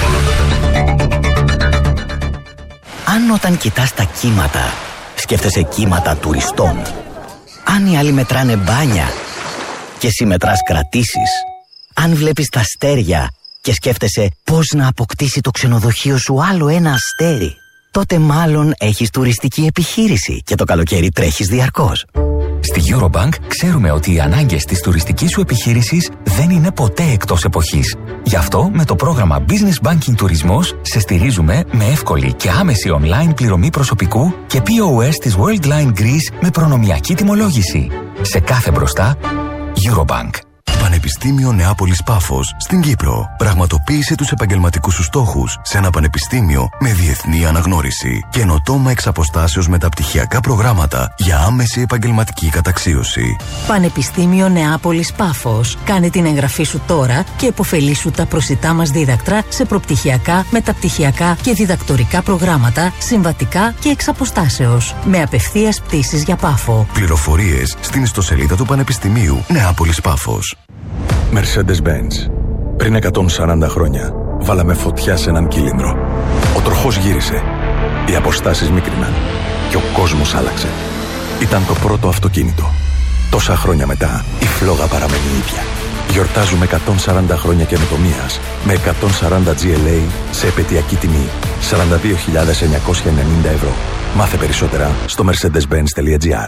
Αν όταν κοιτάς τα κύματα σκέφτεσαι κύματα τουριστών, αν οι άλλοι μετράνε μπάνια και εσύ μετράς κρατήσεις, αν βλέπεις τα αστέρια και σκέφτεσαι πώς να αποκτήσει το ξενοδοχείο σου άλλο ένα αστέρι, τότε μάλλον έχεις τουριστική επιχείρηση και το καλοκαίρι τρέχεις διαρκώς. Στη Eurobank ξέρουμε ότι οι ανάγκες της τουριστικής σου επιχείρησης δεν είναι ποτέ εκτός εποχής. Γι' αυτό με το πρόγραμμα Business Banking Τουρισμός σε στηρίζουμε με εύκολη και άμεση online πληρωμή προσωπικού και POS της Worldline Greece με προνομιακή τιμολόγηση. Σε κάθε μπροστά, Eurobank. Πανεπιστήμιο Νεάπολης Πάφος στην Κύπρο. Πραγματοποίησε τους επαγγελματικούς σου στόχους σε ένα πανεπιστήμιο με διεθνή αναγνώριση. Καινοτόμα εξ αποστάσεως μεταπτυχιακά προγράμματα για άμεση επαγγελματική καταξίωση. Πανεπιστήμιο Νεάπολης Πάφος. Κάνε την εγγραφή σου τώρα και επωφελήσου τα προσιτά μας δίδακτρα σε προπτυχιακά, μεταπτυχιακά και διδακτορικά προγράμματα, συμβατικά και εξ αποστάσεως. Με απευθείας πτήσεις για Πάφο. Πληροφορίες στην ιστοσελίδα του Πανεπιστημίου Νεάπολης Πάφος. Mercedes-Benz. Πριν 140 χρόνια βάλαμε φωτιά σε έναν κύλινδρο. Ο τροχός γύρισε. Οι αποστάσεις μίκριναν. Και ο κόσμος άλλαξε. Ήταν το πρώτο αυτοκίνητο. Τόσα χρόνια μετά η φλόγα παραμένει ίδια. Γιορτάζουμε 140 χρόνια καινοτομίας με 140 GLA σε επαιτειακή τιμή 42.990 ευρώ. Μάθε περισσότερα στο mercedes-benz.gr.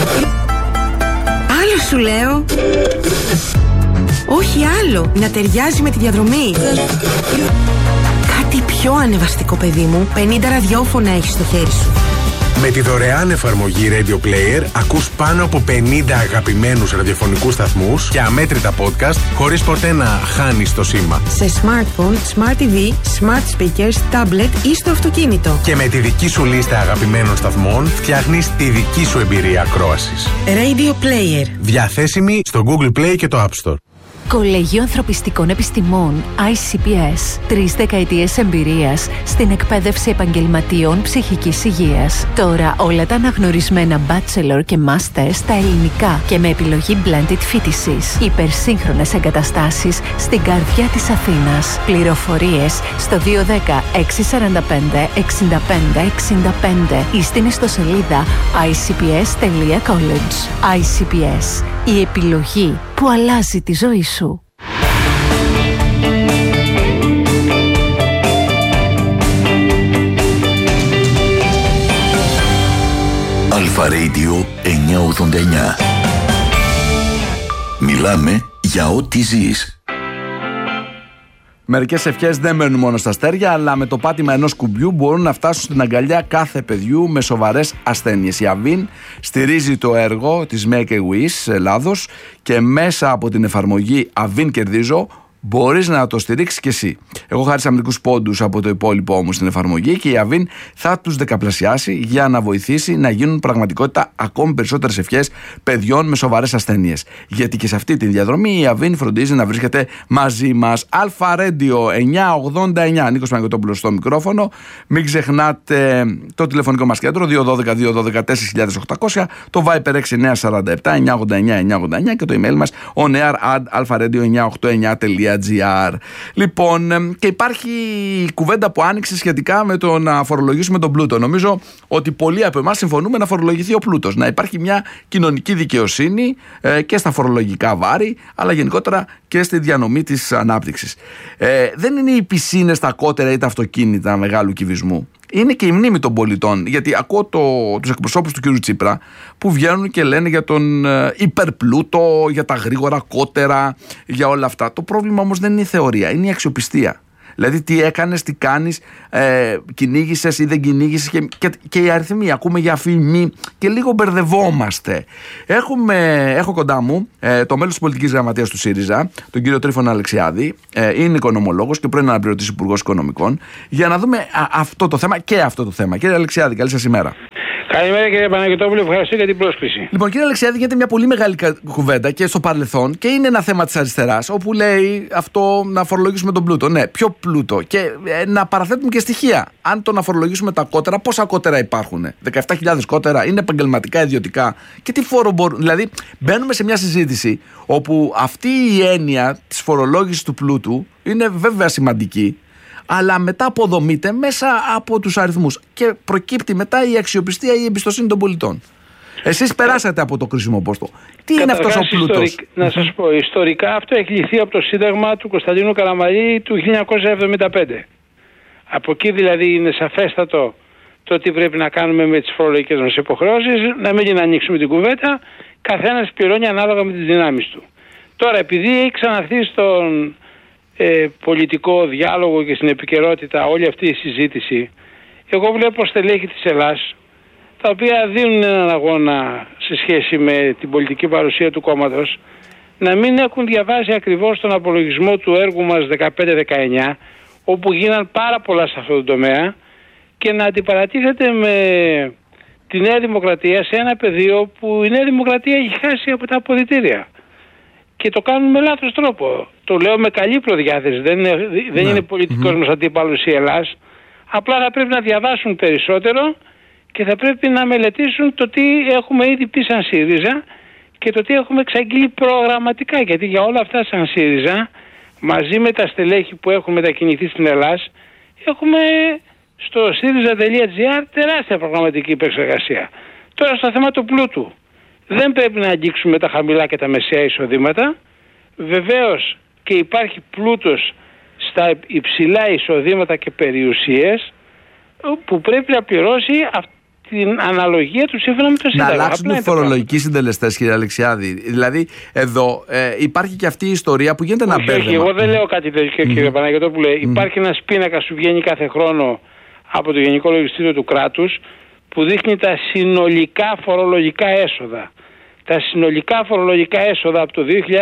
Άλλο σου λέω. Όχι άλλο. Να ταιριάζει με τη διαδρομή. Κάτι πιο ανεβαστικό, παιδί μου. 50 ραδιόφωνα έχεις στο χέρι σου. Με τη δωρεάν εφαρμογή Radio Player ακούς πάνω από 50 αγαπημένους ραδιοφωνικούς σταθμούς και αμέτρητα podcast χωρίς ποτέ να χάνεις το σήμα. Σε smartphone, smart TV, smart speakers, tablet ή στο αυτοκίνητο. Και με τη δική σου λίστα αγαπημένων σταθμών φτιάχνεις τη δική σου εμπειρία ακρόασης. Radio Player. Διαθέσιμη στο Google Play και το App Store. Κολέγιο Ανθρωπιστικών Επιστημών ICPS. 3 δεκαετίες εμπειρίας στην εκπαίδευση επαγγελματίων ψυχικής υγείας. Τώρα όλα τα αναγνωρισμένα bachelor και master στα ελληνικά και με επιλογή blended φοιτησης. Υπερσύγχρονες εγκαταστάσεις στην καρδιά της Αθήνας. Πληροφορίες στο 210 645 65 65 ή στην ιστοσελίδα icps.college. ICPS. Η επιλογή που αλλάζει τη ζωή σου. Αλφα Radio 989. Μιλάμε για ό,τι ζεις. Μερικές ευχές δεν μένουν μόνο στα αστέρια, αλλά με το πάτημα ενός κουμπιού μπορούν να φτάσουν στην αγκαλιά κάθε παιδιού με σοβαρές ασθένειες. Η Αβίν στηρίζει το έργο της Make a Wish Ελλάδος και μέσα από την εφαρμογή Αβίν Κερδίζω μπορείς να το στηρίξεις και εσύ. Εγώ χάρισα μερικούς πόντους από το υπόλοιπό μου στην εφαρμογή και η Αβίν θα τους δεκαπλασιάσει για να βοηθήσει να γίνουν πραγματικότητα ακόμη περισσότερες ευχές παιδιών με σοβαρές ασθένειες. Γιατί και σε αυτή τη διαδρομή η Αβίν φροντίζει να βρίσκεται μαζί μας. Αλφα Radio 989. Νίκος Παναγιωτόπουλος στο μικρόφωνο. Μην ξεχνάτε το τηλεφωνικό μας κέντρο 212-212-4800, το Viper 6947 989 989 και το email μας onear@alfaradio989.gr. Λοιπόν, και υπάρχει κουβέντα που άνοιξε σχετικά με το να φορολογήσουμε τον πλούτο. Νομίζω ότι πολλοί από εμάς συμφωνούμε να φορολογηθεί ο πλούτος. Να υπάρχει μια κοινωνική δικαιοσύνη και στα φορολογικά βάρη, αλλά γενικότερα και στη διανομή της ανάπτυξης. Δεν είναι οι πισίνες, τα κότερα ή τα αυτοκίνητα μεγάλου κυβισμού. Είναι και η μνήμη των πολιτών. Γιατί ακούω τους εκπροσώπους του κ. Τσίπρα που βγαίνουν και λένε για τον υπερπλούτο, για τα γρήγορα κότερα, για όλα αυτά. Το πρόβλημα όμως δεν είναι η θεωρία, είναι η αξιοπιστία. Δηλαδή τι έκανες, τι κάνεις, κυνήγησες ή δεν κυνήγησες και οι αριθμοί. Ακούμε για φήμη και λίγο μπερδευόμαστε. Έχω κοντά μου το μέλος της πολιτικής γραμματείας του ΣΥΡΙΖΑ, τον κύριο Τρίφωνα Αλεξιάδη. Είναι οικονομολόγος και πρώην αναπληρωτής υπουργός οικονομικών. Για να δούμε αυτό το θέμα και αυτό το θέμα. Κύριε Αλεξιάδη, καλή σας ημέρα. Καλημέρα κύριε Παναγιωτόπουλο, ευχαριστώ για την πρόσκληση. Λοιπόν, κύριε Αλεξιάδη, γίνεται μια πολύ μεγάλη κουβέντα και στο παρελθόν και είναι ένα θέμα της αριστεράς, όπου λέει αυτό να φορολογήσουμε τον πλούτο. Ναι, ποιο πλούτο? Και να παραθέτουμε και στοιχεία. Αν το να φορολογήσουμε τα κότερα, πόσα κότερα υπάρχουν? 17.000 κότερα, είναι επαγγελματικά, ιδιωτικά? Και τι φόρο μπορούν? Δηλαδή, μπαίνουμε σε μια συζήτηση όπου αυτή η έννοια της φορολόγησης του πλούτου είναι βέβαια σημαντική, αλλά μετά αποδομείται μέσα από τους αριθμούς και προκύπτει μετά η αξιοπιστία ή η εμπιστοσύνη των πολιτών. Εσείς περάσατε από το κρίσιμο πόστο. Τι είναι αυτός ο πλούτος? Να σας πω, ιστορικά αυτό έχει λυθεί από το Σύνταγμα του Κωνσταντίνου Καραμαλή του 1975. Από εκεί δηλαδή είναι σαφέστατο το τι πρέπει να κάνουμε με τις φορολογικές μας υποχρεώσεις, να μην ανοίξουμε την κουβέντα, καθένας πληρώνει ανάλογα με τις δυνάμεις του. Τώρα, επειδή έχει ξαναρθεί στον πολιτικό διάλογο και στην επικαιρότητα όλη αυτή η συζήτηση, εγώ βλέπω στελέχη της Ελλάς τα οποία δίνουν έναν αγώνα σε σχέση με την πολιτική παρουσία του κόμματος να μην έχουν διαβάσει ακριβώς τον απολογισμό του έργου μας 15-19, όπου γίναν πάρα πολλά σε αυτό το τομέα, και να αντιπαρατίθεται με τη Νέα Δημοκρατία σε ένα πεδίο που η Νέα Δημοκρατία έχει χάσει από τα αποδυτήρια. Και το κάνουν με λάθος τρόπο. Το λέω με καλή προδιάθεση. Δεν είναι πολιτικός μας αντίπαλος η Ελλάς. Απλά θα πρέπει να διαβάσουν περισσότερο και θα πρέπει να μελετήσουν το τι έχουμε ήδη πει σαν ΣΥΡΙΖΑ και το τι έχουμε εξαγγείλει προγραμματικά. Γιατί για όλα αυτά σαν ΣΥΡΙΖΑ, μαζί με τα στελέχη που έχουν μετακινηθεί στην Ελλάς, έχουμε στο syriza.gr τεράστια προγραμματική υπεξεργασία. Τώρα στο θέμα του πλούτου. Δεν πρέπει να αγγίξουμε τα χαμηλά και τα μεσαία εισοδήματα. Βεβαίως και υπάρχει πλούτος στα υψηλά εισοδήματα και περιουσίες που πρέπει να πληρώσει την αναλογία του σύμφωνα με το Σύνταγμα. Να αλλάξουν οι φορολογικοί συντελεστές, κύριε Αλεξιάδη. Δηλαδή, εδώ υπάρχει και αυτή η ιστορία που γίνεται ένα μπέρδεμα. Εγώ δεν λέω κάτι τέτοιο, κύριε Παναγιωτόπουλε. Υπάρχει ένας πίνακας που βγαίνει κάθε χρόνο από το Γενικό Λογιστήριο του κράτους που δείχνει τα συνολικά φορολογικά έσοδα. Τα συνολικά φορολογικά έσοδα από το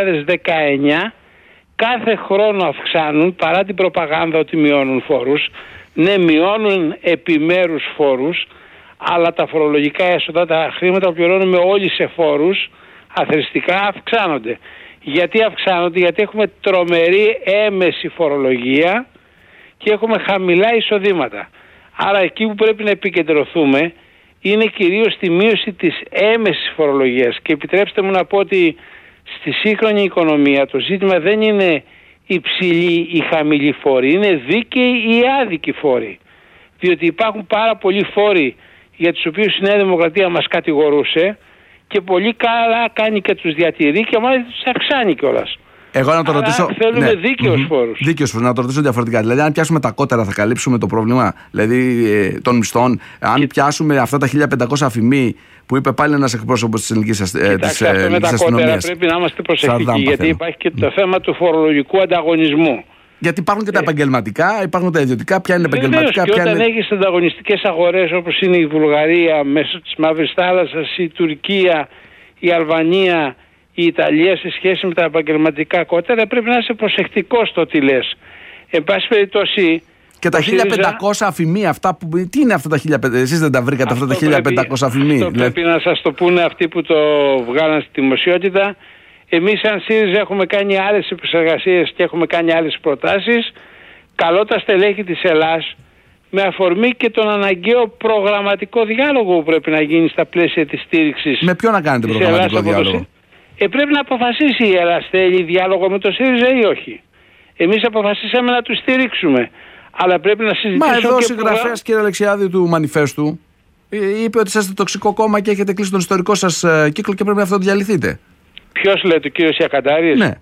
2019 κάθε χρόνο αυξάνουν, παρά την προπαγάνδα ότι μειώνουν φόρους. Ναι, μειώνουν επιμέρους φόρους, αλλά τα φορολογικά έσοδα, τα χρήματα που πληρώνουμε όλοι σε φόρους, αθρηστικά αυξάνονται. Γιατί αυξάνονται? Γιατί έχουμε τρομερή έμεση φορολογία και έχουμε χαμηλά εισοδήματα. Άρα εκεί που πρέπει να επικεντρωθούμε είναι κυρίως στη μείωση της έμεσης φορολογίας. Και επιτρέψτε μου να πω ότι στη σύγχρονη οικονομία το ζήτημα δεν είναι υψηλή ή χαμηλή φόρη, είναι δίκαιοι ή άδικοι φόροι. Διότι υπάρχουν πάρα πολλοί φόροι για τους οποίους η Νέα Δημοκρατία μας κατηγορούσε και πολύ καλά κάνει και τους διατηρεί και μάλιστα τους αυξάνει κιόλας. Εγώ να το ρωτήσω. Θέλουμε δίκαιους φόρους. Δίκαιους φόρους. Να το ρωτήσω διαφορετικά. Δηλαδή, αν πιάσουμε τα κότερα, θα καλύψουμε το πρόβλημα δηλαδή, των μισθών. Αν πιάσουμε αυτά τα 1500 αφημί που είπε πάλι ένας εκπρόσωπος της ελληνικής αστυνομίας. Αυτό με τα κότερα πρέπει να είμαστε προσεκτικοί. Γιατί υπάρχει και το θέμα του φορολογικού ανταγωνισμού. Γιατί υπάρχουν και τα επαγγελματικά, υπάρχουν τα ιδιωτικά. Ποια είναι επαγγελματικά, ποια είναι. Και όταν έχεις ανταγωνιστικές αγορές όπως είναι η Βουλγαρία μέσω της Μαύρης Θάλασσας, η Τουρκία, η Αλβανία, η Ιταλία σε σχέση με τα επαγγελματικά κότερα, πρέπει να είσαι προσεκτικός στο τι λες. Εν πάση περιπτώσει. Και τα 1500 αφημί, αυτά που. Τι είναι αυτά τα 1500, εσείς δεν τα βρήκατε αυτά τα 1500 αφημί? Αυτό πρέπει να σας το πούνε αυτοί που το βγάλαν στη δημοσιότητα. Εμείς σαν ΣΥΡΙΖΑ έχουμε κάνει άλλες επεξεργασίες και έχουμε κάνει άλλες προτάσεις. Καλώ τα στελέχη της Ελλάς με αφορμή και τον αναγκαίο προγραμματικό διάλογο που πρέπει να γίνει στα πλαίσια της στήριξης. Με ποιο να κάνετε προγραμματικό διάλογο? Πρέπει να αποφασίσει η Ελλάς, θέλει διάλογο με το ΣΥΡΙΖΑ ή όχι. Εμείς αποφασίσαμε να του στηρίξουμε. Αλλά πρέπει να συζητήσουμε. Μα εδώ ο συγγραφέας, κύριε Αλεξιάδη, του μανιφέστου είπε ότι είσαστε τοξικό κόμμα και έχετε κλείσει τον ιστορικό σας κύκλο και πρέπει αυτό να το διαλυθείτε. Ποιος λέει, ο κύριος Ιακαντάρης? Ναι.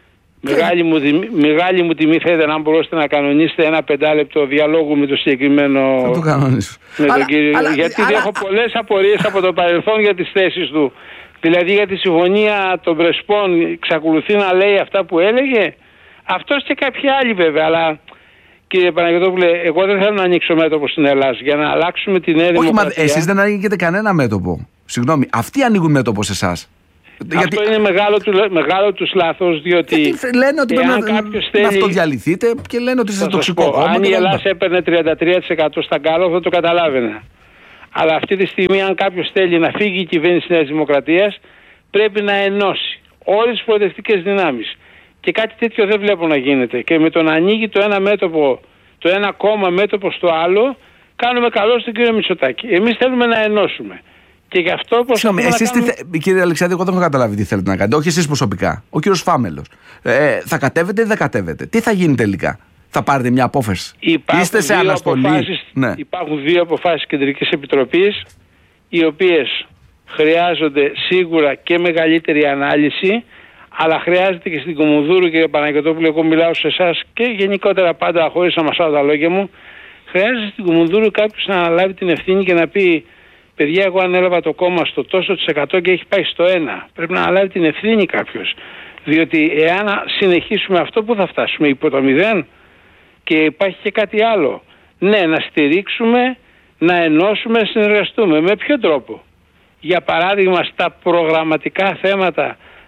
Μεγάλη μου τιμή θα ήταν αν μπορούσατε να κανονίσετε ένα 5 λεπτό διαλόγου με το συγκεκριμένο. Θα το κανονίσω. Γιατί έχω πολλές απορίες από το παρελθόν για τις θέσεις του. Δηλαδή για τη συμφωνία των Πρεσπών εξακολουθεί να λέει αυτά που έλεγε. Αυτός και κάποιοι άλλοι βέβαια. Αλλά κύριε Παναγιωτόπουλε, εγώ δεν θέλω να ανοίξω μέτωπο στην Ελλάδα για να αλλάξουμε τη Νέα Δημοκρατία. Όχι, εσείς δεν ανοίγετε κανένα μέτωπο. Συγγνώμη, αυτοί ανοίγουν μέτωπο σε εσάς. Αυτό είναι μεγάλο τους λάθος, διότι λένε ότι πρέπει να αυτοδιαλυθείτε και λένε ότι είστε τοξικό κόμμα. Αν η Ελλάδα έπαιρνε 33% στα κάλο θα το καταλάβαινα. Αλλά αυτή τη στιγμή αν κάποιος θέλει να φύγει η κυβέρνηση της Νέας Δημοκρατίας πρέπει να ενώσει όλες τις προοδευτικές δυνάμεις. Και κάτι τέτοιο δεν βλέπω να γίνεται. Και με το να ανοίγει το ένα μέτωπο, το ένα κόμμα μέτωπο στο άλλο, κάνουμε καλό στον κύριο Μητσοτάκη. Εμείς θέλουμε να ενώσουμε. Και γι' αυτό εσείς κύριε Αλεξιάδη, εγώ δεν έχω καταλάβει τι θέλετε να κάνετε. Όχι εσείς προσωπικά. Ο κύριος Φάμελος. Θα κατέβετε ή δεν κατέβετε? Τι θα γίνει τελικά? Θα πάρετε μια απόφαση? Είστε σε αναστολή? Υπάρχουν δύο αποφάσεις Κεντρικής Επιτροπής, οι οποίες χρειάζονται σίγουρα και μεγαλύτερη ανάλυση, αλλά χρειάζεται και στην Κομουνδούρου, κύριε Παναγιωτόπουλο, εγώ μιλάω σε εσάς και γενικότερα πάντα χωρίς να μασάω τα λόγια μου, χρειάζεται στην Κομουνδούρου κάποιος να αναλάβει την ευθύνη και να πει: παιδιά, εγώ ανέλαβα το κόμμα στο τόσο % και έχει πάει στο 1. Πρέπει να αναλάβει την ευθύνη κάποιος. Διότι εάν συνεχίσουμε αυτό, που θα φτάσουμε? Υπό το 0. Και υπάρχει και κάτι άλλο. Ναι, να στηρίξουμε, να ενώσουμε, να συνεργαστούμε. Με ποιο τρόπο? Για παράδειγμα, στα προγραμματικά θέματα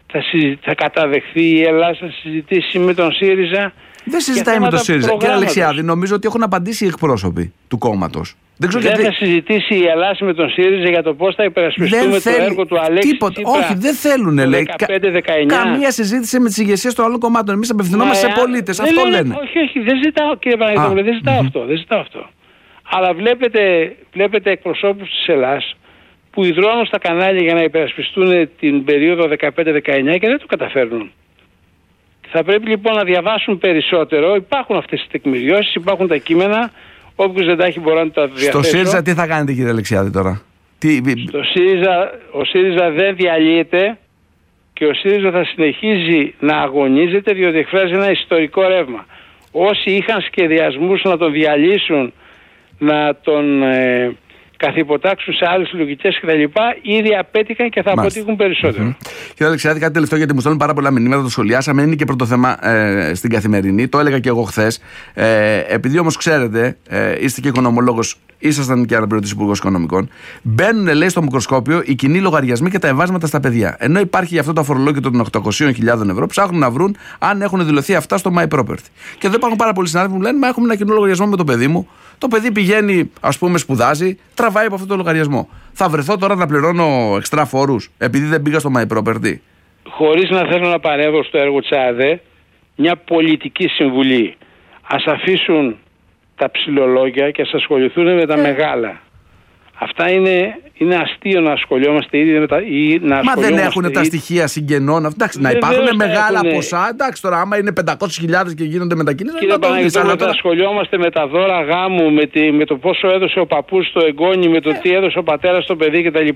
θα καταδεχθεί η Ελλάδα, θα συζητήσει με τον ΣΥΡΙΖΑ. Δεν συζητάει με τον ΣΥΡΙΖΑ. Κύριε Αλεξιάδη, νομίζω ότι έχουν απαντήσει οι εκπρόσωποι του κόμματος. Δεν θα συζητήσει η Ελλάδα με τον ΣΥΡΙΖΑ για το πώς θα υπερασπιστούμε το έργο του Αλέξη Τσίπρα. Όχι, δεν θέλουν, λέει. 15-19. Καμία συζήτηση με τις ηγεσίες των άλλων κομμάτων. Εμείς απευθυνόμαστε σε πολίτες. Αυτό λένε. Όχι, δεν ζητάω, κύριε Παναγιώτοπουλε, δεν ζητάω αυτό. Αλλά βλέπετε εκπροσώπους της Ελλάδας που υδρώνουν στα κανάλια για να υπερασπιστούν την περίοδο 15-19 και δεν το καταφέρνουν. Θα πρέπει λοιπόν να διαβάσουν περισσότερο. Υπάρχουν αυτές τις τεκμηριώσεις, υπάρχουν τα κείμενα. Όποιος δεν τα έχει μπορεί να τα διαθέσει. Στο ΣΥΡΙΖΑ τι θα κάνετε, κύριε Αλεξιάδη, τώρα? Στο ΣΥΡΙΖΑ, ο ΣΥΡΙΖΑ δεν διαλύεται και ο ΣΥΡΙΖΑ θα συνεχίζει να αγωνίζεται διότι εκφράζει ένα ιστορικό ρεύμα. Όσοι είχαν σχεδιασμούς να τον διαλύσουν, να τον καθυποτάξουν σε άλλες λογικές κτλ. Ήδη απέτυχαν και θα αποτύχουν περισσότερο. Κύριε Αλεξιάδη, κάτι τελευταίο, γιατί μου στέλνουν πάρα πολλά μηνύματα, το σχολιάσαμε. Είναι και πρώτο θέμα στην Καθημερινή. Το έλεγα και εγώ χθες. Επειδή όμως ξέρετε, είστε και οικονομολόγος, ήσασταν και αναπληρωτής υπουργός οικονομικών. Μπαίνουν, λέει, στο μικροσκόπιο οι κοινοί λογαριασμοί και τα εμβάσματα στα παιδιά. Ενώ υπάρχει αυτό το αφορολόγιο των 800.000 ευρώ, ψάχνουν να βρουν αν έχουν δηλωθεί αυτά στο My Property. Και εδώ υπάρχουν πάρα πολλοί συνάδελφοι που λένε: μα έχουμε ένα κοινό λογαριασμό με το παιδί μου. Το παιδί πηγαίνει, ας πούμε, σπουδάζει, τραβάει από αυτό το λογαριασμό. Θα βρεθώ τώρα να πληρώνω εξτρά φόρους επειδή δεν πήγα στο My Property? Χωρίς να θέλω να παρεύω στο έργο της ΑΔΕ, μια πολιτική συμβουλή. Ας αφήσουν τα ψηλολόγια και ας ασχοληθούν με τα μεγάλα. Αυτά είναι αστείο να ασχολιόμαστε ήδη με τα. Μα δεν έχουν τα στοιχεία συγγενών. Εντάξει, να υπάρχουν μεγάλα ποσά. Εντάξει, τώρα άμα είναι 500.000 και γίνονται μετακινήσεις. Κύριε Παναγιώτοπουλε, τώρα ασχολιόμαστε με τα δώρα γάμου, με το πόσο έδωσε ο παππούς στο εγγόνι, με το τι έδωσε ο πατέρας στο παιδί κτλ.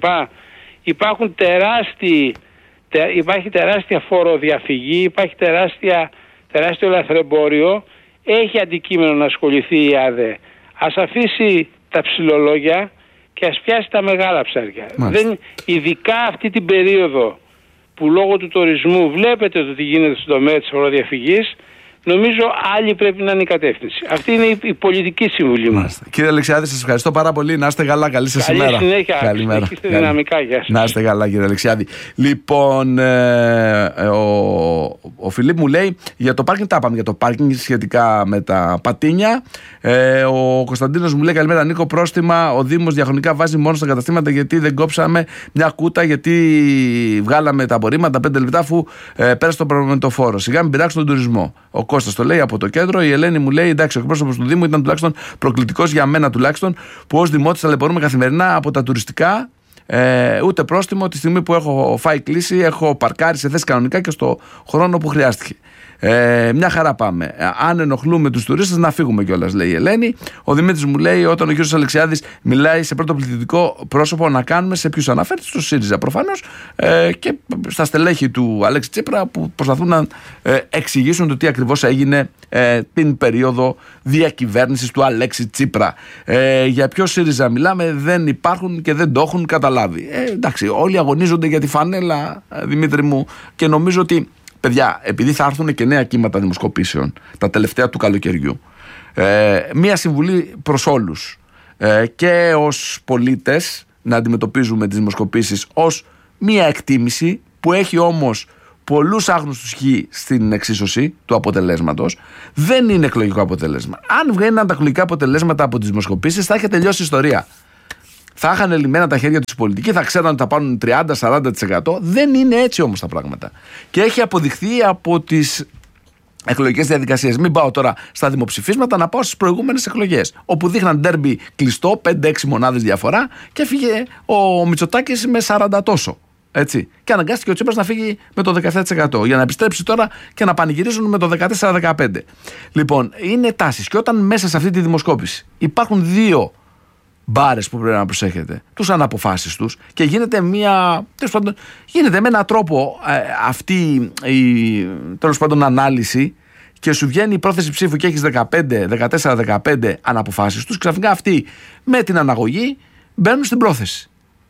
Υπάρχει τεράστια φοροδιαφυγή, υπάρχει τεράστιο λαθρεμπόριο. Έχει αντικείμενο να ασχοληθεί η ΑΔΕ. Ας αφήσει τα ψηλολόγια και ας πιάσει τα μεγάλα ψάρια. Ειδικά αυτή την περίοδο που λόγω του τουρισμού βλέπετε το τι γίνεται στον τομέα της φοροδιαφυγής, νομίζω άλλη πρέπει να είναι η κατεύθυνση. Αυτή είναι η πολιτική συμβουλή μας. Κύριε Αλεξιάδη, σας ευχαριστώ πάρα πολύ. Να είστε καλά. Καλή σας ημέρα. Καλή συνέχεια. Καλημέρα. Δυναμικά. Γεια σας. Να είστε καλά, κύριε Αλεξιάδη. Λοιπόν, ο Φιλίπ μου λέει για το πάρκινγκ, τα πάμε για το πάρκινγκ σχετικά με τα πατίνια. Ο Κωνσταντίνος μου λέει: καλημέρα, Νίκο. Πρόστιμα ο Δήμος διαχρονικά βάζει μόνο στα καταστήματα γιατί δεν κόψαμε μια κούτα, γιατί βγάλαμε τα απορρίμματα 5 λεπτά αφού πέρασε το προμετωφόρο. Σιγά μην πειράξει τον τουρισμό. Ο Κώστας το λέει από το κέντρο. Η Ελένη μου λέει: εντάξει, ο εκπρόσωπος του Δήμου ήταν τουλάχιστον προκλητικός για μένα, τουλάχιστον, που ως δημότης ταλαιπωρούμε καθημερινά από τα τουριστικά. Ούτε πρόστιμο τη στιγμή που έχω φάει κλίση, έχω παρκάρει σε θέση κανονικά και στο χρόνο που χρειάστηκε. Μια χαρά πάμε. Αν ενοχλούμε τους τουρίστες, να φύγουμε κιόλας, λέει η Ελένη. Ο Δημήτρης μου λέει: όταν ο κ. Αλεξιάδης μιλάει σε πρώτο πληθυντικό πρόσωπο, να κάνουμε σε ποιους αναφέρεται? Στο ΣΥΡΙΖΑ προφανώς, και στα στελέχη του Αλέξη Τσίπρα που προσπαθούν να εξηγήσουν το τι ακριβώς έγινε την περίοδο διακυβέρνησης του Αλέξη Τσίπρα. Για ποιο ΣΥΡΙΖΑ μιλάμε? Δεν υπάρχουν και δεν το έχουν καταλάβει. Εντάξει, όλοι αγωνίζονται για τη φανέλα, Δημήτρη μου, και νομίζω ότι, παιδιά, επειδή θα έρθουν και νέα κύματα δημοσκοπήσεων τα τελευταία του καλοκαιριού, μία συμβουλή προς όλους, και ως πολίτες να αντιμετωπίζουμε τις δημοσκοπήσεις ως μία εκτίμηση που έχει όμως πολλούς άγνωστους χ στην εξίσωση του αποτελέσματος. Δεν είναι εκλογικό αποτέλεσμα. Αν βγαίναν τα εκλογικά αποτελέσματα από τις δημοσκοπήσεις, θα είχε τελειώσει η ιστορία. Θα είχαν λυμμένα τα χέρια τους οι πολιτικοί, θα ξέραν ότι θα πάρουν 30-40%. Δεν είναι έτσι όμως τα πράγματα. Και έχει αποδειχθεί από τις εκλογικές διαδικασίες. Μην πάω τώρα στα δημοψηφίσματα, να πάω στις προηγούμενες εκλογές, όπου δείχναν ντέρμπι κλειστό, 5-6 μονάδες διαφορά, και έφυγε ο Μητσοτάκης με 40 τόσο. Έτσι. Και αναγκάστηκε ο Τσίπρας να φύγει με το 17%, για να επιστρέψει τώρα και να πανηγυρίζουν με το 14-15%. Λοιπόν, είναι τάσεις. Και όταν μέσα σε αυτή τη δημοσκόπηση υπάρχουν δύο μπάρες που πρέπει να προσέχετε, τους αναποφάσεις τους, και γίνεται γίνεται με έναν τρόπο αυτή η, τέλος πάντων, ανάλυση, και σου βγαίνει η πρόθεση ψήφου και έχεις 14-15 αναποφάσεις τους, ξαφνικά αυτοί με την αναγωγή μπαίνουν στην πρόθεση.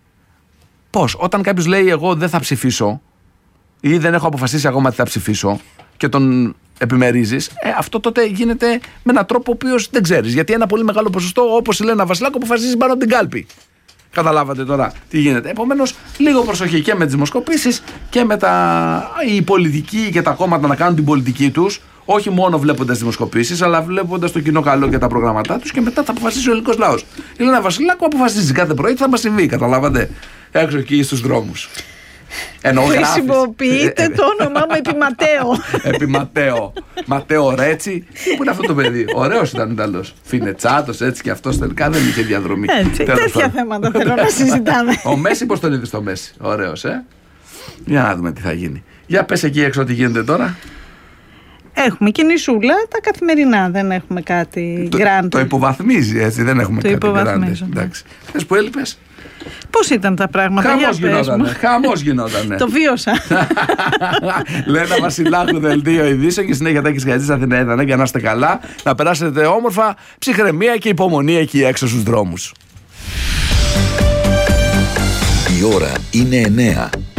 Πώς? Όταν κάποιος λέει εγώ δεν θα ψηφίσω ή δεν έχω αποφασίσει ακόμα τι θα ψηφίσω και τον επιμερίζεις, αυτό τότε γίνεται με έναν τρόπο ο οποίος δεν ξέρεις. Γιατί ένα πολύ μεγάλο ποσοστό, όπως η Λένα Βασιλάκου, αποφασίζει πάνω από την κάλπη. Καταλάβατε τώρα τι γίνεται. Επομένως, λίγο προσοχή και με τις δημοσκοπήσεις και με οι πολιτικοί και τα κόμματα να κάνουν την πολιτική τους. Όχι μόνο βλέποντας δημοσκοπήσεις, αλλά βλέποντας το κοινό καλό και τα προγράμματά τους και μετά θα αποφασίσει ο ελληνικός λαός. Η Ελένα Βασιλάκου αποφασίζει κάθε πρωί τι θα μας συμβεί. Καταλάβατε. Έξω εκεί στους δρόμους. Χρησιμοποιείτε το όνομά μου επί Ματέο. Επί Ματέο. Ματέο Ρέτσι. Πού είναι αυτό το παιδί. Ωραίος ήταν ο Ιταλός. Φινετσάτος έτσι και αυτός τελικά δεν είχε διαδρομή. Τέτοια θέματα θέλω να συζητάμε. Ο Μέση, πώς τον είδες το Μέση. Ωραίος, Για να δούμε τι θα γίνει. Για πες εκεί έξω τι γίνεται τώρα. Έχουμε και νησούλα, τα καθημερινά. Δεν έχουμε κάτι γκραντ. Το υποβαθμίζει έτσι. Δεν έχουμε κάτι γκραντ. Χθες που έλειπες. Πώς ήταν τα πράγματα. Χαμός γινότανε. Το βίωσα. Λένα Βασιλάκου, δελτίο ειδήσεων και συνέχεια Τάκης Χατζής, Αθηνά Έδανα, για να είστε καλά, να περάσετε όμορφα, ψυχραιμία και υπομονή εκεί έξω στους δρόμους. Η ώρα είναι 9.